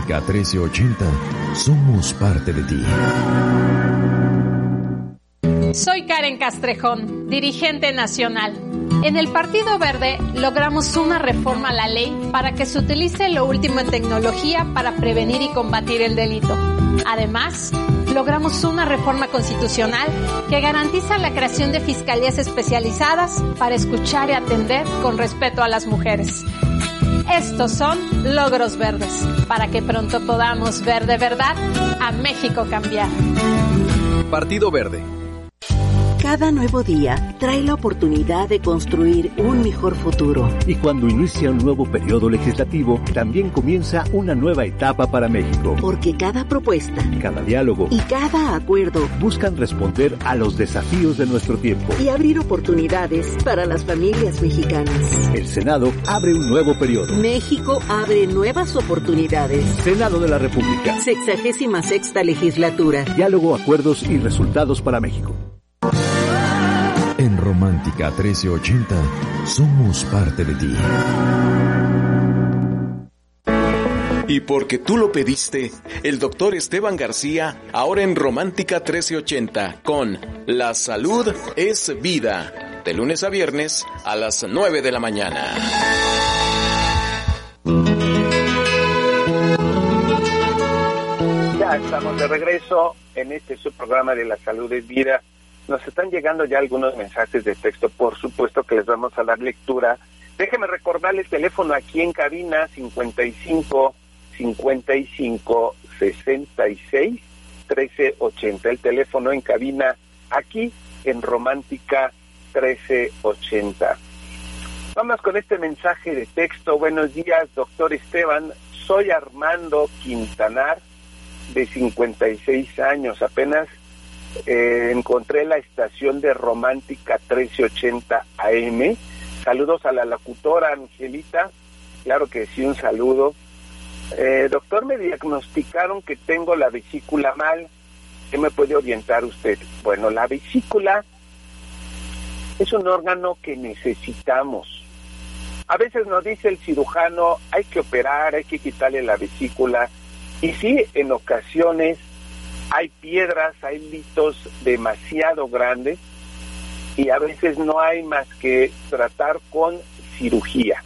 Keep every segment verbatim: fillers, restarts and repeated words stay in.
Romántica trece ochenta, somos parte de ti. Soy Karen Castrejón, dirigente nacional. En el Partido Verde logramos una reforma a la ley para que se utilice lo último en tecnología para prevenir y combatir el delito. Además, logramos una reforma constitucional que garantiza la creación de fiscalías especializadas para escuchar y atender con respeto a las mujeres. Estos son logros verdes, para que pronto podamos ver de verdad a México cambiar. Partido Verde. Cada nuevo día trae la oportunidad de construir un mejor futuro. Y cuando inicia un nuevo periodo legislativo, también comienza una nueva etapa para México. Porque cada propuesta, cada diálogo y cada acuerdo buscan responder a los desafíos de nuestro tiempo y abrir oportunidades para las familias mexicanas. El Senado abre un nuevo periodo. México abre nuevas oportunidades. Senado de la República. Sexagésima sexta legislatura. Diálogo, acuerdos y resultados para México. En Romántica trece ochenta, somos parte de ti. Y porque tú lo pediste, el doctor Esteban García, ahora en Romántica trece ochenta, con La Salud es Vida, de lunes a viernes a las nueve de la mañana. Ya estamos de regreso en este subprograma de La Salud es Vida. Nos están llegando ya algunos mensajes de texto, por supuesto que les vamos a dar lectura. Déjeme recordarle el teléfono aquí en cabina, cincuenta y cinco, cincuenta y cinco, sesenta y seis, trece ochenta. El teléfono en cabina aquí en Romántica trece ochenta. Vamos con este mensaje de texto. Buenos días, doctor Esteban. Soy Armando Quintanar, de cincuenta y seis años. Apenas Eh, encontré la estación de Romántica trece ochenta A M. Saludos a la locutora Angelita. Claro que sí, un saludo. Eh, doctor, me diagnosticaron que tengo la vesícula mal. ¿Qué me puede orientar usted? Bueno, la vesícula es un órgano que necesitamos. A veces nos dice el cirujano, hay que operar, hay que quitarle la vesícula. Y sí, en ocasiones hay piedras, hay litos demasiado grandes y a veces no hay más que tratar con cirugía.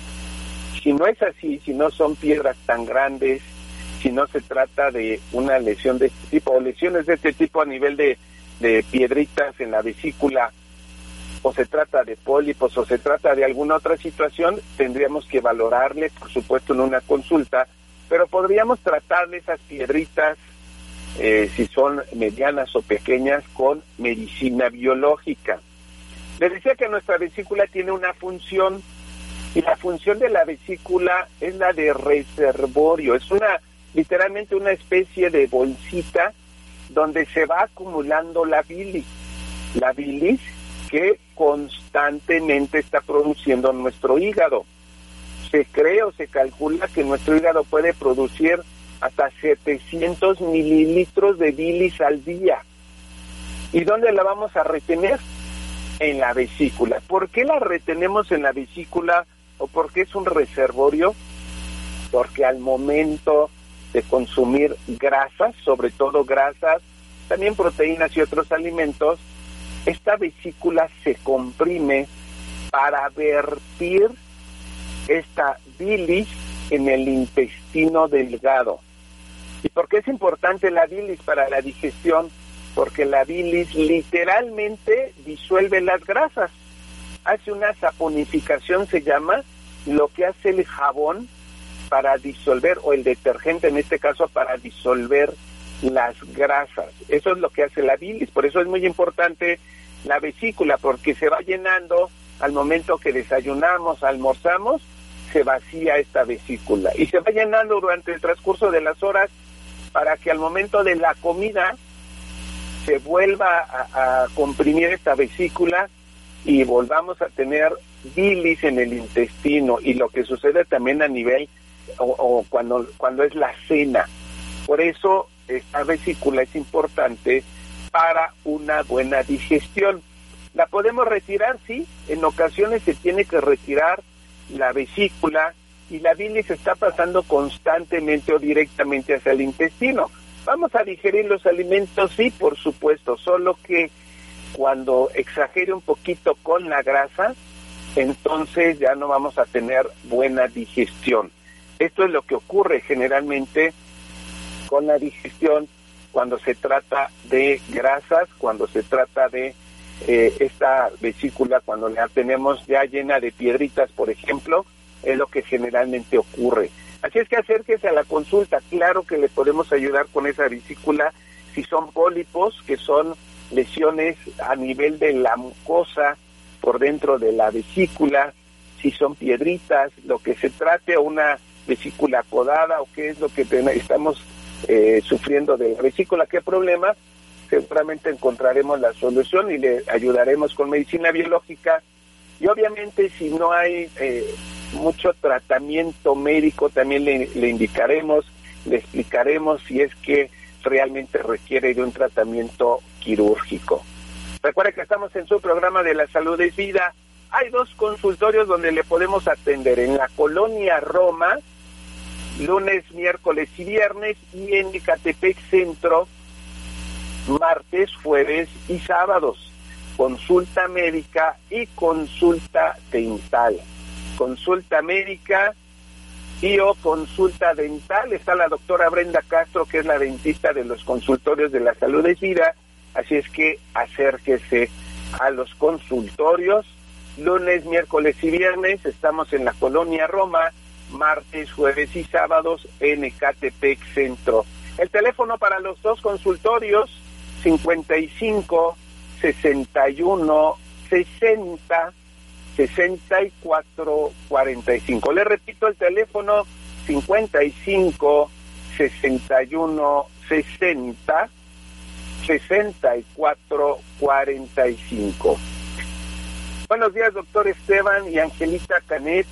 Si no es así, si no son piedras tan grandes, si no se trata de una lesión de este tipo o lesiones de este tipo a nivel de, de piedritas en la vesícula, o se trata de pólipos o se trata de alguna otra situación, tendríamos que valorarle, por supuesto, en una consulta, pero podríamos tratarle esas piedritas, Eh, si son medianas o pequeñas, con medicina biológica. Les decía que nuestra vesícula tiene una función, y la función de la vesícula es la de reservorio. Es una, literalmente una especie de bolsita donde se va acumulando la bilis. La bilis que constantemente está produciendo nuestro hígado. Se cree o se calcula que nuestro hígado puede producir hasta setecientos mililitros de bilis al día. ¿Y dónde la vamos a retener? En la vesícula. ¿Por qué la retenemos en la vesícula o por qué es un reservorio? Porque al momento de consumir grasas, sobre todo grasas, también proteínas y otros alimentos, esta vesícula se comprime para vertir esta bilis en el intestino delgado. ¿Y por qué es importante la bilis para la digestión? Porque la bilis literalmente disuelve las grasas. Hace una saponificación, se llama, lo que hace el jabón para disolver, o el detergente en este caso, para disolver las grasas. Eso es lo que hace la bilis. Por eso es muy importante la vesícula, porque se va llenando al momento que desayunamos, almorzamos, se vacía esta vesícula y se va llenando durante el transcurso de las horas para que al momento de la comida se vuelva a, a comprimir esta vesícula y volvamos a tener bilis en el intestino, y lo que sucede también a nivel o, o cuando cuando es la cena. Por eso esta vesícula es importante para una buena digestión. ¿La podemos retirar? Sí, en ocasiones se tiene que retirar la vesícula y la bilis está pasando constantemente o directamente hacia el intestino. Vamos a digerir los alimentos, sí, por supuesto, solo que cuando exagere un poquito con la grasa, entonces ya no vamos a tener buena digestión. Esto es lo que ocurre generalmente con la digestión cuando se trata de grasas, cuando se trata de eh, esta vesícula, cuando la tenemos ya llena de piedritas, por ejemplo, es lo que generalmente ocurre. Así es que acérquese a la consulta. Claro que le podemos ayudar con esa vesícula si son pólipos, que son lesiones a nivel de la mucosa por dentro de la vesícula, si son piedritas, lo que se trate, o una vesícula podada, o qué es lo que ten- estamos eh, sufriendo de la vesícula, qué problema, seguramente encontraremos la solución y le ayudaremos con medicina biológica. Y obviamente si no hay eh, mucho tratamiento médico, también le, le indicaremos, le explicaremos si es que realmente requiere de un tratamiento quirúrgico. Recuerde que estamos en su programa de La Salud es Vida. Hay dos consultorios donde le podemos atender, en la Colonia Roma, lunes, miércoles y viernes, y en Ecatepec Centro, martes, jueves y sábados. Consulta médica y consulta dental. Consulta médica y o consulta dental. Está la doctora Brenda Castro, que es la dentista de los consultorios de La Salud es Vida. Así es que acérquese a los consultorios. Lunes, miércoles y viernes estamos en la Colonia Roma, martes, jueves y sábados en Ecatepec Centro. El teléfono para los dos consultorios, cincuenta y cinco, sesenta y uno, sesenta, sesenta y cuatro, cuarenta y cinco. Le repito el teléfono, cincuenta y cinco, sesenta y uno, sesenta, sesenta y cuatro, cuarenta y cinco. Buenos días, doctor Esteban y Angelita Canet,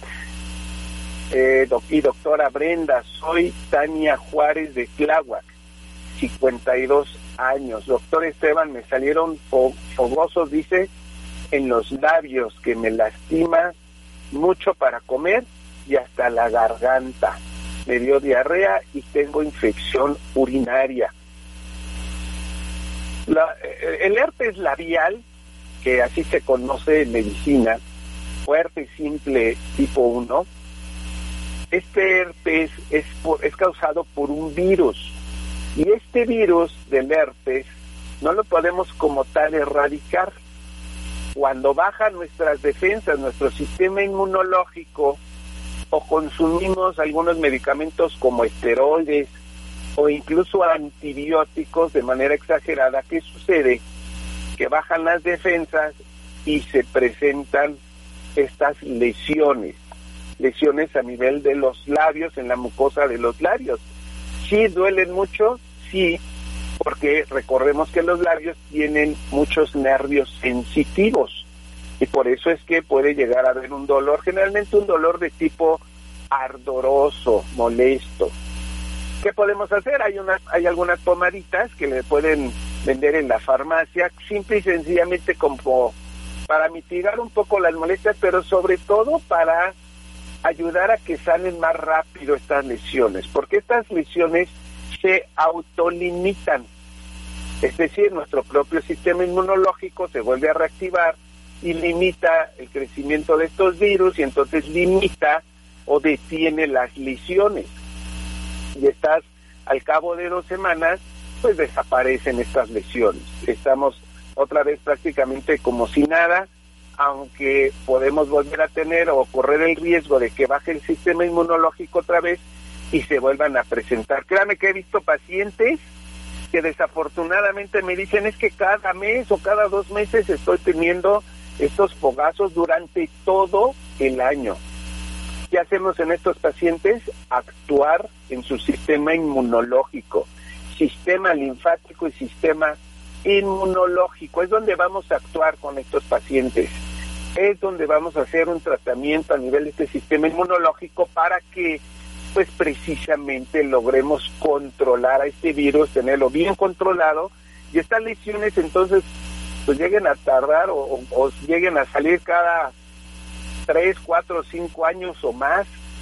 eh, doc y doctora Brenda. Soy Tania Juárez de Tláhuac, cincuenta y dos años. Doctor Esteban, me salieron fo fogosos, dice, en los labios, que me lastima mucho para comer y hasta la garganta. Me dio diarrea y tengo infección urinaria. La, el herpes labial, que así se conoce en medicina, o herpes simple tipo uno, este herpes es, por, es causado por un virus, y este virus del herpes no lo podemos como tal erradicar. Cuando bajan nuestras defensas, nuestro sistema inmunológico, o consumimos algunos medicamentos como esteroides o incluso antibióticos de manera exagerada, ¿qué sucede? Que bajan las defensas y se presentan estas lesiones, lesiones a nivel de los labios, en la mucosa de los labios. ¿Sí duelen mucho? Sí, porque recordemos que los labios tienen muchos nervios sensitivos y por eso es que puede llegar a haber un dolor, generalmente un dolor de tipo ardoroso, molesto. ¿Qué podemos hacer? Hay unas, hay algunas pomaditas que le pueden vender en la farmacia, simple y sencillamente como para mitigar un poco las molestias, pero sobre todo para ayudar a que sanen más rápido estas lesiones, porque estas lesiones se autolimitan, es decir, nuestro propio sistema inmunológico se vuelve a reactivar y limita el crecimiento de estos virus y entonces limita o detiene las lesiones. Y estás, al cabo de dos semanas, pues desaparecen estas lesiones. Estamos otra vez prácticamente como si nada, aunque podemos volver a tener o correr el riesgo de que baje el sistema inmunológico otra vez y se vuelvan a presentar. Créame que he visto pacientes que desafortunadamente me dicen es que cada mes o cada dos meses estoy teniendo estos fogazos durante todo el año. ¿Qué hacemos en estos pacientes? Actuar en su sistema inmunológico, sistema linfático y sistema inmunológico. Es donde vamos a actuar con estos pacientes. Es donde vamos a hacer un tratamiento a nivel de este sistema inmunológico para que, pues precisamente, logremos controlar a este virus, tenerlo bien controlado, y estas lesiones entonces pues lleguen a tardar o, o, o lleguen a salir cada tres, cuatro, cinco años o más,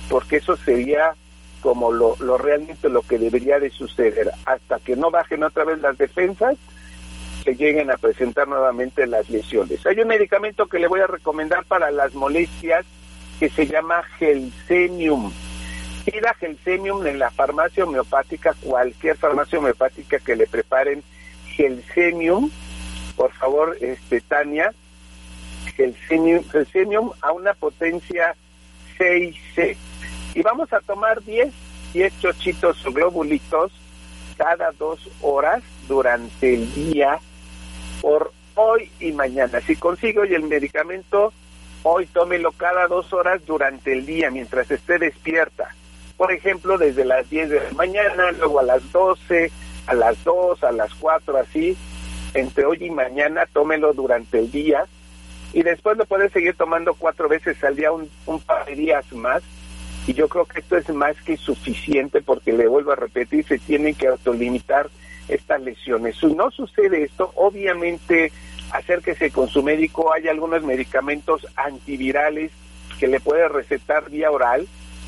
porque eso sería como lo, lo realmente lo que debería de suceder, hasta que no bajen otra vez las defensas, que lleguen a presentar nuevamente las lesiones. Hay un medicamento que le voy a recomendar para las molestias que se llama Gelsemium. Pida Gelsemium en la farmacia homeopática, cualquier farmacia homeopática que le preparen Gelsemium, por favor, este Tania, Gelsemium, Gelsemium a una potencia seis C. Y vamos a tomar diez, diez chochitos o globulitos cada dos horas durante el día, por hoy y mañana. Si consigue hoy el medicamento, hoy tómelo cada dos horas durante el día, mientras esté despierta. Por ejemplo, desde las diez de la mañana, luego a las doce, a las dos, a las cuatro, así. Entre hoy y mañana, tómelo durante el día. Y después lo puede seguir tomando cuatro veces al día, un, un par de días más. Y yo creo que esto es más que suficiente, porque le vuelvo a repetir, se tienen que autolimitar estas lesiones. Si no sucede esto, obviamente acérquese con su médico. Hay algunos medicamentos antivirales que le puede recetar vía oral,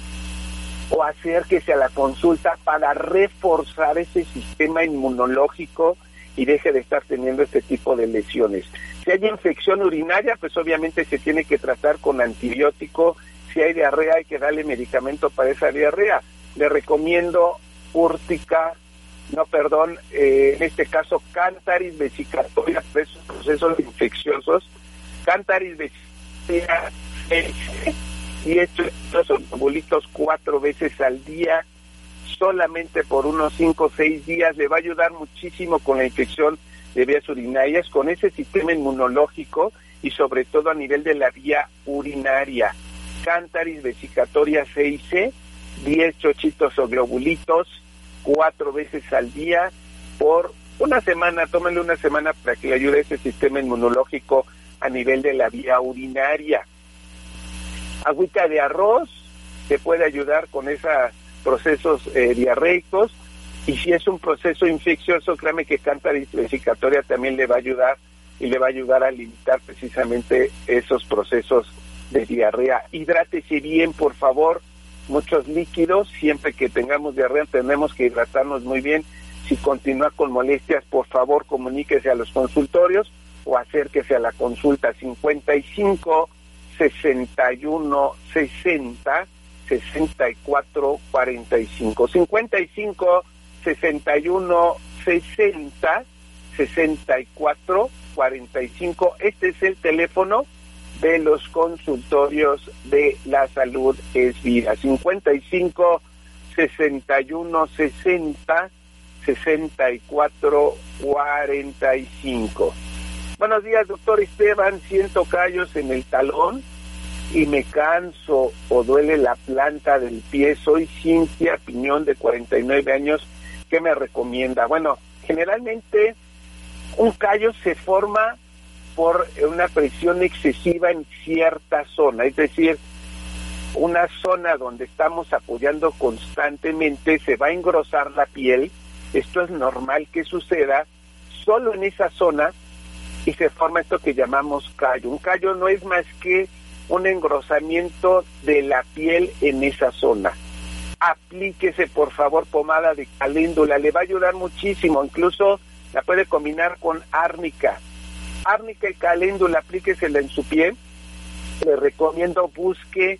o acérquese a la consulta para reforzar ese sistema inmunológico y deje de estar teniendo este tipo de lesiones. Si hay infección urinaria, pues obviamente se tiene que tratar con antibiótico. Si hay diarrea, hay que darle medicamento para esa diarrea. Le recomiendo Úrtica, no, perdón, eh, en este caso Cantaris vesicatoria para esos procesos infecciosos. Cantaris vesicatoria y estos globulitos cuatro veces al día, solamente por unos cinco o seis días, le va a ayudar muchísimo con la infección de vías urinarias, con ese sistema inmunológico y sobre todo a nivel de la vía urinaria. Cantaris vesicatoria seis C, diez chochitos o globulitos, cuatro veces al día, por una semana, tómenle una semana para que le ayude ese sistema inmunológico a nivel de la vía urinaria. Agüita de arroz te puede ayudar con esos procesos eh, diarreicos, y si es un proceso infeccioso, créame que Cantaris vesicatoria también le va a ayudar, y le va a ayudar a limitar precisamente esos procesos de diarrea. Hidrátese bien, por favor, muchos líquidos. Siempre que tengamos diarrea tenemos que hidratarnos muy bien. Si continúa con molestias, por favor, comuníquese a los consultorios o acérquese a la consulta. Cincuenta y cinco, sesenta y uno, sesenta, sesenta y cuatro, cuarenta y cinco. cincuenta y cinco, sesenta y uno, sesenta, sesenta y cuatro, cuarenta y cinco. Este es el teléfono de los consultorios de La Salud es Vida. cincuenta y cinco, sesenta y uno, sesenta, sesenta y cuatro, cuarenta y cinco. Buenos días, doctor Esteban. Siento callos en el talón y me canso o duele la planta del pie. Soy Cintia Piñón, de cuarenta y nueve años. ¿Qué me recomienda? Bueno, generalmente un callo se forma por una presión excesiva en cierta zona, es decir, una zona donde estamos apoyando constantemente, se va a engrosar la piel. Esto es normal que suceda solo en esa zona y se forma esto que llamamos callo. Un callo no es más que un engrosamiento de la piel en esa zona. Aplíquese, por favor, pomada de caléndula, le va a ayudar muchísimo. Incluso la puede combinar con árnica. Árnica y caléndula, aplíquesela en su pie. Le recomiendo busque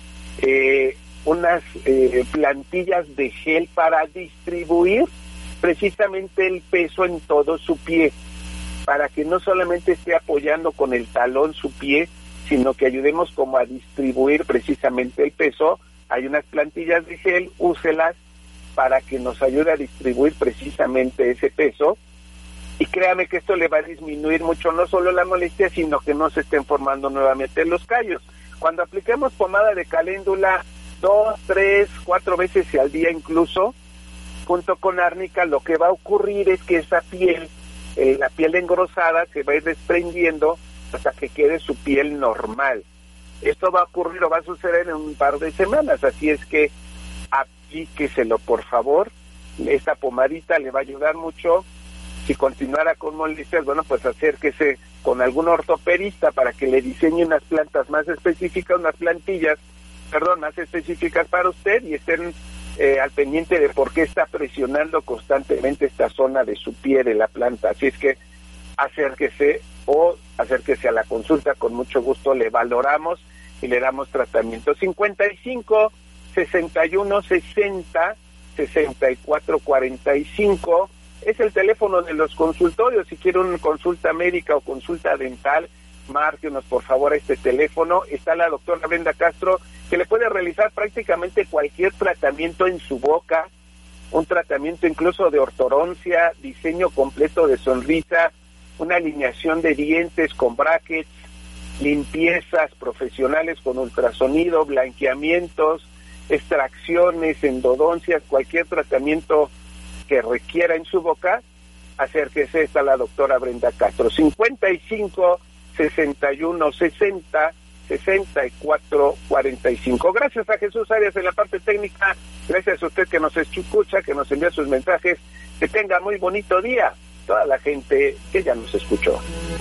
eh, unas eh, plantillas de gel para distribuir precisamente el peso en todo su pie, para que no solamente esté apoyando con el talón su pie, sino que ayudemos como a distribuir precisamente el peso. Hay unas plantillas de gel, úselas para que nos ayude a distribuir precisamente ese peso. Y créame que esto le va a disminuir mucho, no solo la molestia, sino que no se estén formando nuevamente los callos. Cuando apliquemos pomada de caléndula dos, tres, cuatro veces al día incluso, junto con árnica, lo que va a ocurrir es que esa piel, eh, la piel engrosada, se va a ir desprendiendo hasta que quede su piel normal. Esto va a ocurrir o va a suceder en un par de semanas, así es que aplíqueselo, por favor. Esta pomadita le va a ayudar mucho. Si continuara con molestias, bueno, pues acérquese con algún ortopedista para que le diseñe unas plantas más específicas, unas plantillas perdón, más específicas para usted y estén eh, al pendiente de por qué está presionando constantemente esta zona de su pie de la planta. Así es que acérquese o acérquese a la consulta, con mucho gusto le valoramos y le damos tratamiento. cincuenta y cinco, sesenta y uno, sesenta, sesenta y cuatro, cuarenta y cinco es el teléfono de los consultorios. Si quiere una consulta médica o consulta dental, márquenos por favor a este teléfono. Está la doctora Brenda Castro, que le puede realizar prácticamente cualquier tratamiento en su boca, un tratamiento incluso de ortodoncia, diseño completo de sonrisa, una alineación de dientes con brackets, limpiezas profesionales con ultrasonido, blanqueamientos, extracciones, endodoncias, cualquier tratamiento que requiera en su boca, acérquese, está la doctora Brenda Castro. cincuenta y cinco, sesenta y uno, sesenta, sesenta y cuatro, cuarenta y cinco. Gracias a Jesús Arias en la parte técnica, gracias a usted que nos escucha, que nos envía sus mensajes, que tenga muy bonito día, toda la gente que ya nos escuchó.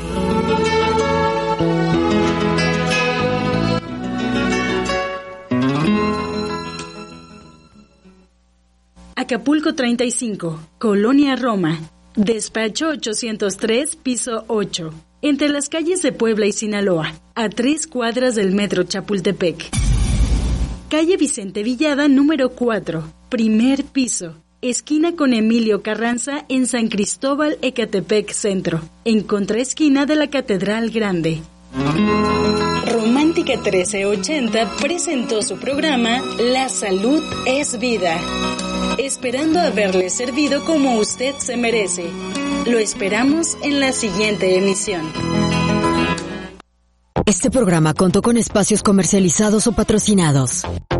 Acapulco treinta y cinco, Colonia Roma, despacho ochocientos tres, piso ocho, entre las calles de Puebla y Sinaloa, a tres cuadras del metro Chapultepec. Calle Vicente Villada número cuatro, primer piso, esquina con Emilio Carranza en San Cristóbal, Ecatepec Centro, en contraesquina de la Catedral Grande. Romántica trece ochenta presentó su programa La Salud es Vida, esperando haberle servido como usted se merece. Lo esperamos en la siguiente emisión. Este programa contó con espacios comercializados o patrocinados.